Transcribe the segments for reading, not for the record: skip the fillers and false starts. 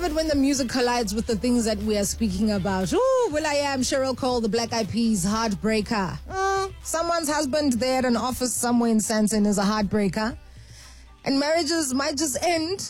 it when the music collides with the things that we are speaking about. Ooh, will.i.am, Cheryl Cole, the Black Eyed Peas, Heartbreaker. Someone's husband there at an office somewhere in Sandton is a heartbreaker. And marriages might just end.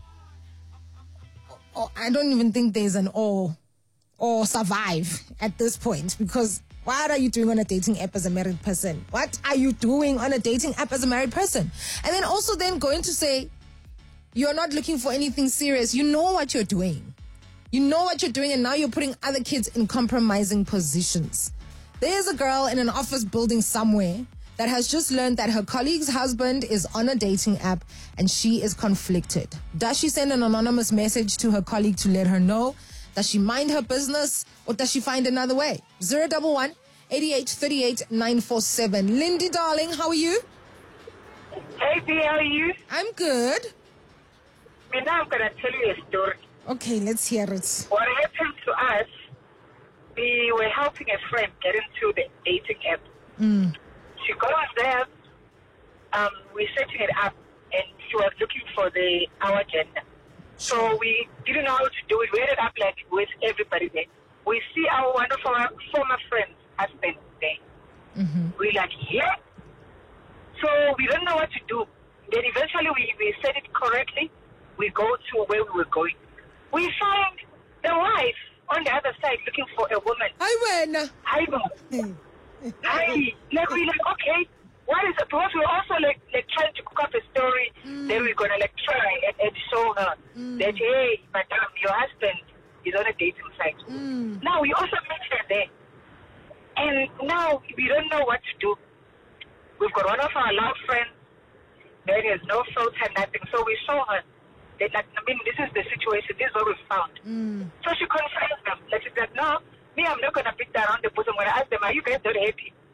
I don't even think there's an or survive at this point, because what are you doing on a dating app as a married person? What are you doing on a dating app as a married person? And then also then going to say, you're not looking for anything serious. You know what you're doing. You know what you're doing, and now you're putting other kids in compromising positions. There's a girl in an office building somewhere that has just learned that her colleague's husband is on a dating app and she is conflicted. Does she send an anonymous message to her colleague to let her know? Does she mind her business, or does she find another way? 011 88 38 947. Lindy, darling, how are you? Hey, B, how are you? I'm good. Now I'm going to tell you a story. Okay, let's hear it. What happened to us, we were helping a friend get into the dating app. She goes there, we're setting it up, and she was looking for our gender. So we didn't know how to do it. We ended up like with everybody there. We see one of our former friends' husband there. We're like, yeah. So we don't know what to do. Then eventually we said it correctly. We go to where we were going. We find the wife on the other side looking for a woman. I win. I know. We're like, okay, what is it? Because we're also like trying to cook up a story. Then we're gonna try and show her that, hey, madam, your husband is on a dating site. Now we also meet her there, and now we don't know what to do. We've got one of our loud friends. There is no filter, nothing. So we show her that, this is the situation. This is what we found. So she confronts them. She's like, no, me, I'm not gonna beat around the bush. I'm gonna ask them, are you guys not happy?